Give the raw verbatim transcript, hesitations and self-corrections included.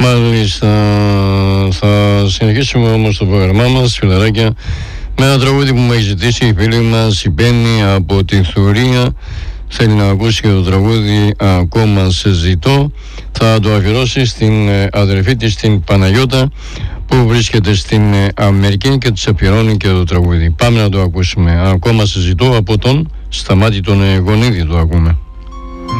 Μάλιστα, θα συνεχίσουμε όμως το πρόγραμμά μας, φιλαράκια, με ένα τραγούδι που μου έχει ζητήσει η φίλη μας η Μπέννη από τη Θουρία. Θέλει να ακούσει και το τραγούδι «Ακόμα σε ζητώ». Θα το αφιερώσει στην αδερφή της, την Παναγιώτα, που βρίσκεται στην Αμερική, και της αφιερώνει και το τραγούδι. Πάμε να το ακούσουμε. «Ακόμα σε ζητώ» από τον Σταμάτη τον Γονίδη το ακούμε.